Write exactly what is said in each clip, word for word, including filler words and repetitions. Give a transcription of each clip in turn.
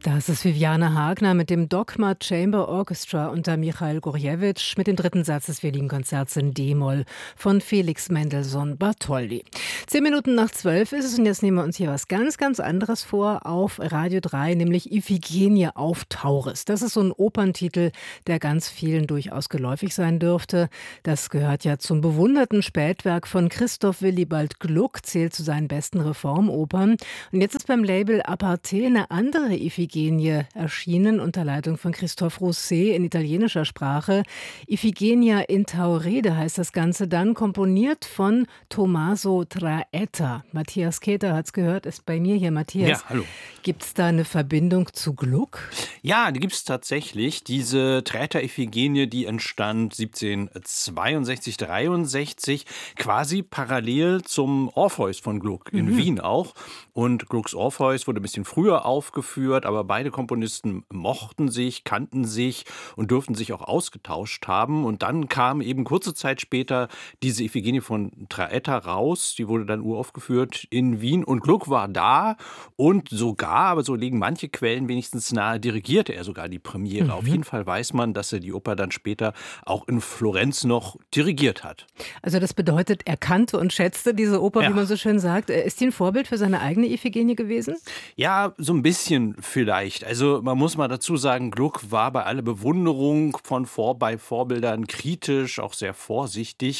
Das ist Viviane Hagner mit dem Dogma Chamber Orchestra unter Michail Gurjewitsch mit dem dritten Satz des Violinkonzerts in D-Moll von Felix Mendelssohn Bartholdy. Zehn Minuten nach zwölf ist es und jetzt nehmen wir uns hier was ganz, ganz anderes vor auf Radio drei, nämlich Iphigenie auf Tauris. Das ist so ein Operntitel, der ganz vielen durchaus geläufig sein dürfte. Das gehört ja zum bewunderten Spätwerk von Christoph Willibald Gluck, zählt zu seinen besten Reformopern. Und jetzt ist beim Label Aparté eine andere Iphigenie erschienen unter Leitung von Christophe Rousset in italienischer Sprache. Iphigenia in Tauride heißt das Ganze dann, komponiert von Tommaso Traetta. Matthias Keter hat es gehört, ist bei mir hier. Matthias, ja, hallo. Gibt es da eine Verbindung zu Gluck? Ja, die gibt es tatsächlich. Diese Traetta-Iphigenie, die entstand siebzehnhundertzweiundsechzig, dreiundsechzig, quasi parallel zum Orpheus von Gluck in mhm. Wien auch. Und Glucks Orpheus wurde ein bisschen früher aufgeführt, aber beide Komponisten mochten sich, kannten sich und durften sich auch ausgetauscht haben. Und dann kam eben kurze Zeit später diese Iphigenie von Traetta raus. Die wurde dann uraufgeführt in Wien und Gluck war da und sogar, aber so legen manche Quellen wenigstens nahe, dirigierte er sogar die Premiere. Mhm. Auf jeden Fall weiß man, dass er die Oper dann später auch in Florenz noch dirigiert hat. Also das bedeutet, er kannte und schätzte diese Oper, ja. wie man so schön sagt. Ist die ein Vorbild für seine eigene Iphigenie gewesen? Ja, so ein bisschen vielleicht. Also man muss mal dazu sagen, Gluck war bei aller Bewunderung von Vor bei Vorbildern kritisch, auch sehr vorsichtig.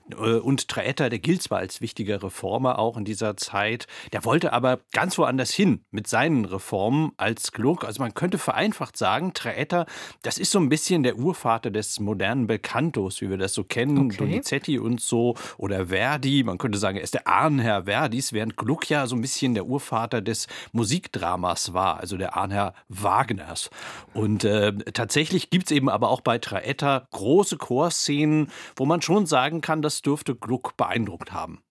Und Traetta, der gilt zwar als wichtiger Reformer auch in dieser Zeit, der wollte aber ganz woanders hin mit seinen Reformen als Gluck. Also man könnte vereinfacht sagen, Traetta, das ist so ein bisschen der Urvater des modernen Belcantos, wie wir das so kennen, okay. Donizetti und so, oder Verdi. Man könnte sagen, er ist der Ahnherr Verdis, während Gluck ja so ein bisschen der Urvater des Musikdramas war, also der Ahnherr Wagners. Und äh, tatsächlich gibt es eben aber auch bei Traetta große Chorszenen, wo man schon sagen kann, das dürfte Gluck beeindruckt haben.